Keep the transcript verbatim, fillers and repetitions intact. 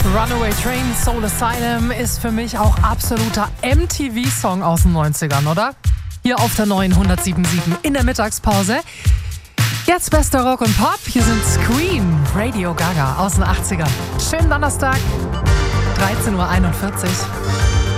Runaway Train, Soul Asylum ist für mich auch absoluter M T V-Song aus den neunzigern, oder? Hier auf der neuen hundertsieben Komma sieben in der Mittagspause. Jetzt bester Rock und Pop. Hier sind Scream, Radio Gaga aus den achtzigern. Schönen Donnerstag, dreizehn Uhr einundvierzig.